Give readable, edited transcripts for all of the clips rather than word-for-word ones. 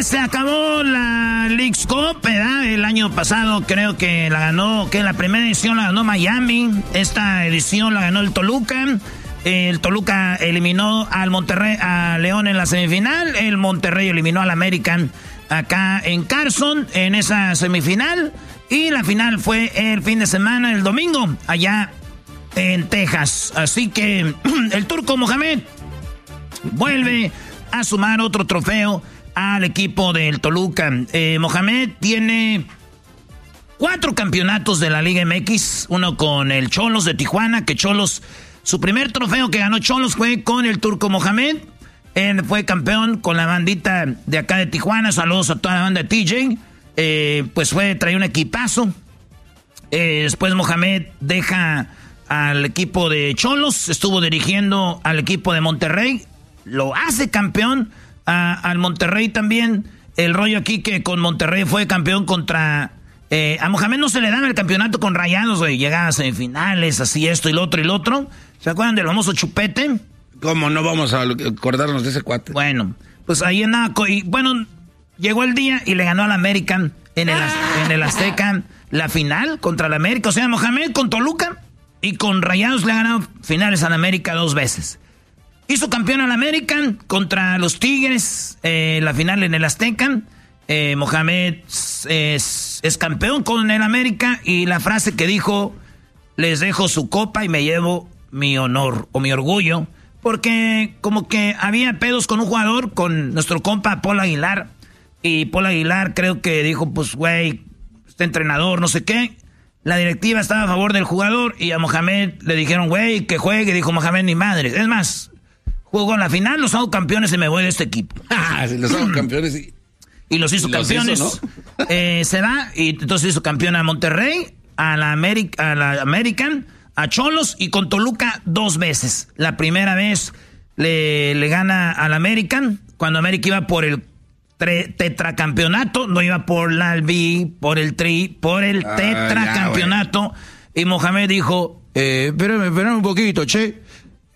Señores, se acabó la Leagues Cup, ¿verdad? El año pasado creo que la ganó, que la primera edición la ganó Miami. Esta edición la ganó el Toluca. El Toluca eliminó al Monterrey, a León en la semifinal. El Monterrey eliminó al American acá en Carson en esa semifinal. Y la final fue el fin de semana, el domingo, allá en Texas. Así que el Turco Mohamed vuelve a sumar otro trofeo al equipo del Toluca. Mohamed tiene 4 campeonatos de la Liga MX, uno con el Xolos de Tijuana, que Xolos, su primer trofeo que ganó Xolos fue con el Turco Mohamed. Él fue campeón con la bandita de acá de Tijuana. Saludos a toda la banda de TJ. Traía un equipazo. Después Mohamed deja al equipo de Xolos, estuvo dirigiendo al equipo de Monterrey, lo hace campeón al Monterrey también. El rollo aquí que con Monterrey fue campeón contra... a Mohamed no se le daba el campeonato con Rayados, güey. Llegaba a semifinales, así esto y lo otro y lo otro. ¿Se acuerdan del famoso Chupete? ¿Cómo no vamos a acordarnos de ese cuate? Bueno, pues ahí andaba. Y bueno, llegó el día y le ganó al American en el Azteca la final contra el América. O sea, Mohamed con Toluca y con Rayados le ha ganado finales al América 2 veces. Hizo campeón al American contra los Tigres, la final en el Azteca. Mohamed es campeón con el América y la frase que dijo: les dejo su copa y me llevo mi honor o mi orgullo, porque como que había pedos con un jugador, con nuestro compa Paul Aguilar, y Paul Aguilar creo que dijo, pues güey, este entrenador, no sé qué. La directiva estaba a favor del jugador y a Mohamed le dijeron, güey, que juegue. Dijo Mohamed, ni madre. Es más, jugó en la final, los hago campeones y me voy de este equipo. Si los hago campeones y los hizo campeones. Hizo, ¿no? Se va y entonces hizo campeón a Monterrey, a la American, a Xolos y con Toluca 2 veces. La primera vez le gana al American cuando América iba por el tetracampeonato, no iba por la por el tetracampeonato. Y Mohamed dijo, espérame un poquito, che.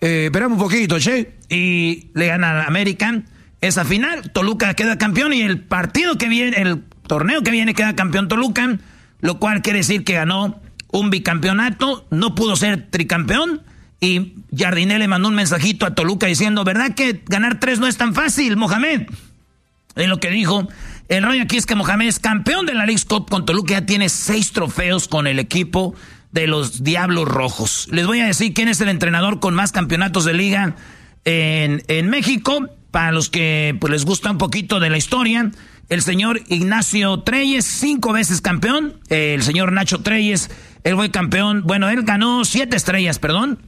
Y le gana al American esa final. Toluca queda campeón y el torneo que viene queda campeón Toluca, lo cual quiere decir que ganó un bicampeonato, no pudo ser tricampeón. Y Jardiné le mandó un mensajito a Toluca diciendo, ¿verdad que ganar 3 no es tan fácil, Mohamed? Es lo que dijo. El rollo aquí es que Mohamed es campeón de la Leagues Cup con Toluca, ya tiene 6 trofeos con el equipo de los Diablos Rojos. Les voy a decir quién es el entrenador con más campeonatos de liga en México, para los que pues, les gusta un poquito de la historia. El señor Ignacio Treyes, 5 veces campeón. El señor Nacho Treyes, él fue campeón, bueno, él ganó 7 estrellas,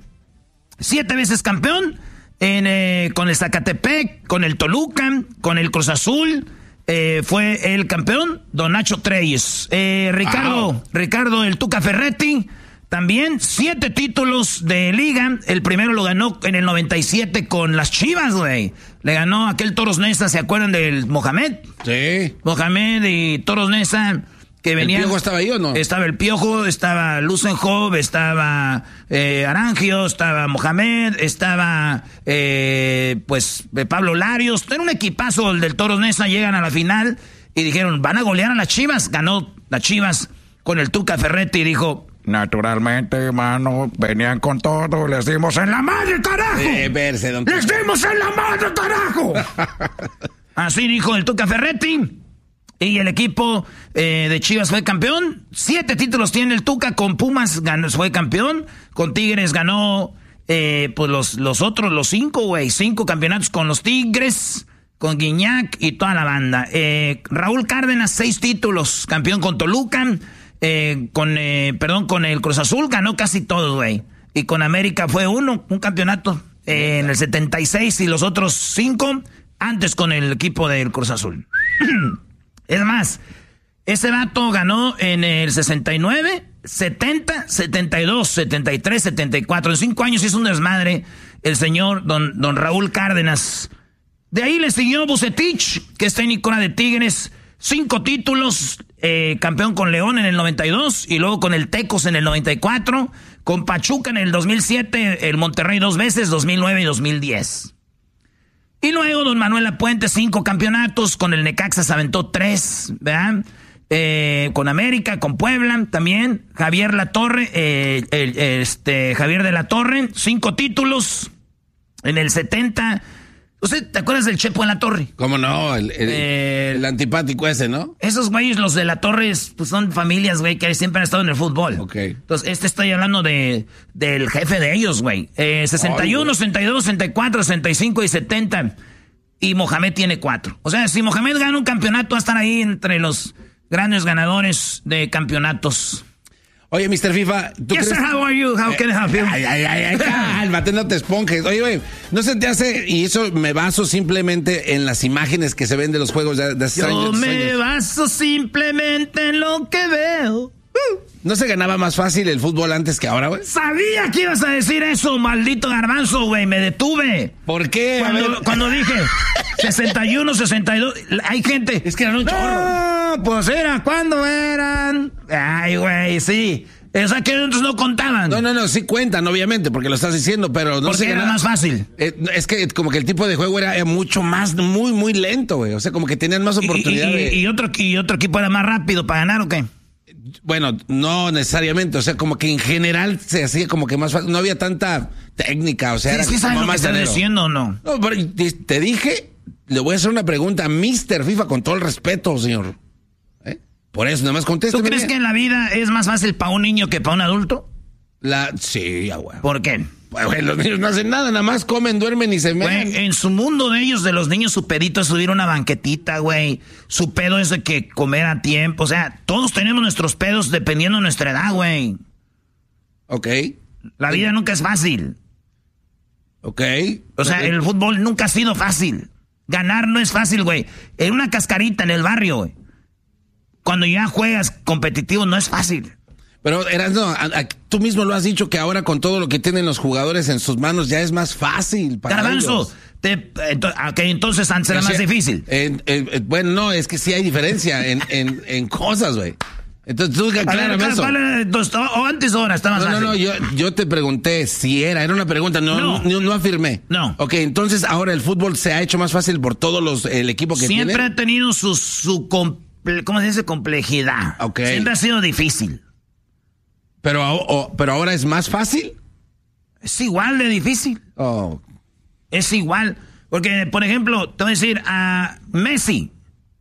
7 veces campeón. Con el Zacatepec, con el Toluca, con el Cruz Azul, fue el campeón, don Nacho Treyes. Ricardo el Tuca Ferretti, también 7 títulos de liga. El primero lo ganó en el 97 con las Chivas, güey. Le ganó aquel Toros Neza, ¿se acuerdan del Mohamed? Sí. Mohamed y Toros Neza. Que venía, ¿El Piojo estaba ahí o no? Estaba el Piojo, estaba Lusenhoff, estaba Arangio, estaba Mohamed, estaba Pablo Larios. Era un equipazo el del Toros Neza. Llegan a la final y dijeron, van a golear a las Chivas. Ganó las Chivas con el Tuca Ferretti y dijo, naturalmente, hermano, venían con todo, les dimos en la madre, carajo. ¡Les dimos en la madre, carajo! Así dijo el Tuca Ferretti. Y el equipo de Chivas fue campeón. 7 títulos tiene el Tuca. Con Pumas fue campeón. Con Tigres ganó los otros, los 5, güey. 5 campeonatos con los Tigres, con Guiñac y toda la banda. Raúl Cárdenas, 6 títulos. Campeón con Toluca. Con el Cruz Azul ganó casi todo, güey. Y con América fue un campeonato en el 76 y los otros 5 antes con el equipo del Cruz Azul. Es más, ese vato ganó en el 69, 70, 72, 73, 74. En 5 años hizo un desmadre el señor don Raúl Cárdenas. De ahí le siguió Bucetich, que es técnico de Tigres. 5 títulos, campeón con León en el 92 y luego con el Tecos en el 94. Con Pachuca en el 2007, el Monterrey 2 veces, 2009 y 2010. Y luego don Manuel Lapuente, 5 campeonatos, con el Necaxa se aventó 3, ¿verdad? Con América, con Puebla también. Javier Latorre, Javier de la Torre, 5 títulos en el 70. ¿Usted te acuerdas del Chepo de la Torre? ¿Cómo no? El antipático ese, ¿no? Esos güeyes, los de la Torre, pues son familias, güey, que siempre han estado en el fútbol. Ok. Entonces, estoy hablando del jefe de ellos, güey. 61, 62, 64, 65 y 70. Y Mohamed tiene 4. O sea, si Mohamed gana un campeonato, va a estar ahí entre los grandes ganadores de campeonatos. Oye, Mr. FIFA, ¿tú yes, crees? sir, how are you? How can I help you? Ay, cálmate, no te esponjes. Oye, güey, no se te hace, y eso me baso simplemente en las imágenes que se ven de los juegos de hace años. Yo me baso simplemente en lo que veo. ¿No se ganaba más fácil el fútbol antes que ahora, güey? Sabía que ibas a decir eso, maldito garbanzo, güey. Me detuve. ¿Por qué? Cuando dije 61, 62, hay gente. Es que eran un chorro. Pues era, ¿cuándo eran? Ay, güey, sí. O sea, que otros no contaban. No, sí cuentan, obviamente, porque lo estás diciendo, pero no sé. Porque era más fácil. Es que como que el tipo de juego era mucho más, muy lento, güey. O sea, como que tenían más oportunidad ¿Y otro equipo era más rápido para ganar o qué? Bueno, no necesariamente, o sea, como que en general se hacía como que más fácil, no había tanta técnica, o sea, era ¿sabes como lo más que estás diciendo o no? No, pero te dije, le voy a hacer una pregunta a Mr. FIFA con todo el respeto, señor. Por eso, nada más contéstame. ¿Tú crees que en la vida es más fácil para un niño que para un adulto? Sí, güey. ¿Por qué? Pues, los niños no hacen nada, nada más comen, duermen y se mean. Güey, en su mundo de ellos, de los niños, su pedito es subir una banquetita, güey. Su pedo es de que comer a tiempo. O sea, todos tenemos nuestros pedos dependiendo de nuestra edad, güey. Ok. La vida nunca es fácil. Ok. O sea, el fútbol nunca ha sido fácil. Ganar no es fácil, güey. En una cascarita en el barrio, güey. Cuando ya juegas competitivo no es fácil. Pero, tú mismo lo has dicho que ahora con todo lo que tienen los jugadores en sus manos ya es más fácil para Garbanzo, entonces antes era más difícil. Bueno, no, es que sí hay diferencia en cosas, güey. Entonces tú aclárame eso. O antes o ahora está más fácil. No, yo te pregunté si era una pregunta, no afirmé. No. Ok, entonces ahora el fútbol se ha hecho más fácil por todos el equipo que tiene. Siempre ha tenido ¿cómo se dice? Complejidad. Ok. Siempre ha sido difícil. Pero ahora es más fácil. Es igual de difícil. Oh. Es igual. Porque, por ejemplo, te voy a decir, a Messi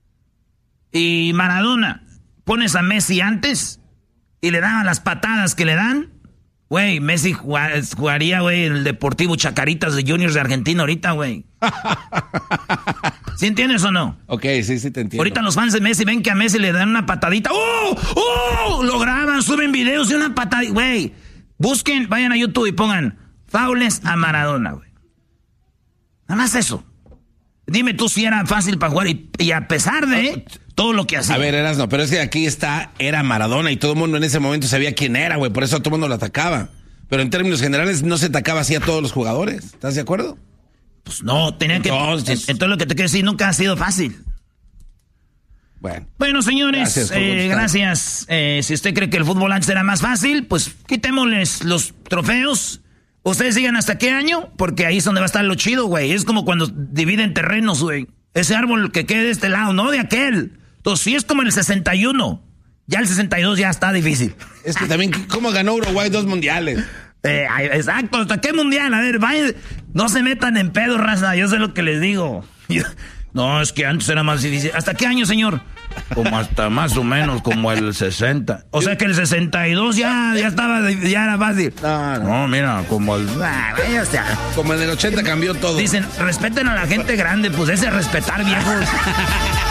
y Maradona, pones a Messi antes y le daban las patadas que le dan. Güey, Messi jugaría, güey, en el Deportivo Chacaritas de Juniors de Argentina ahorita, güey. ¿Sí entiendes o no? Ok, sí, te entiendo. Ahorita los fans de Messi ven que a Messi le dan una patadita. ¡Oh! Lo graban, suben videos de una patadita. Güey, busquen, vayan a YouTube y pongan faules a Maradona, güey. Nada más eso. Dime tú si era fácil para jugar y a pesar de todo lo que hacía. A ver, Erasno, pero es que aquí era Maradona y todo el mundo en ese momento sabía quién era, güey. Por eso todo el mundo lo atacaba. Pero en términos generales no se atacaba así a todos los jugadores. ¿Estás de acuerdo? Pues no, entonces lo que te quiero decir nunca ha sido fácil. Bueno, señores, gracias. Si usted cree que el fútbol antes era más fácil, pues quitémosles los trofeos. Ustedes sigan hasta qué año, porque ahí es donde va a estar lo chido, güey. Es como cuando dividen terrenos, güey. Ese árbol que quede de este lado, no de aquel. Entonces, si es como en el 61, ya el 62 ya está difícil. Es que también, ¿cómo ganó Uruguay 2 mundiales? Exacto, ¿hasta qué mundial? A ver, vayan, no se metan en pedo, raza, yo sé lo que les digo. No, es que antes era más difícil. ¿Hasta qué año, señor? Como hasta más o menos como el 60. O sea que el 62 ya era fácil. No, mira, como el... Como en el 80 cambió todo. Dicen, respeten a la gente grande, pues ese respetar, viejos.